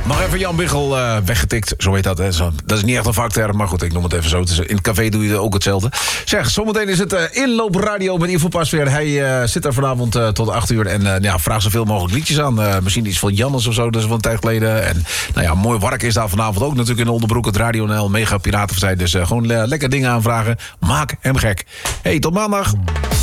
Nog even Jan Biggel weggetikt, zo heet dat. Hè. Dat is niet echt een vakterm, maar goed, ik noem het even zo. In het café doe je ook hetzelfde. Zeg, zometeen is het inloopradio met Ivo Pasveer. Hij zit er vanavond tot 8 uur en vraag zoveel mogelijk liedjes aan. Misschien iets van Jannes of zo, dat is wel een tijd geleden. En nou ja, mooi wark is daar vanavond ook natuurlijk in Onderbroek. Het Radio NL, mega piratenverzij. Dus gewoon lekker dingen aanvragen. Maak hem gek. Hey, tot maandag.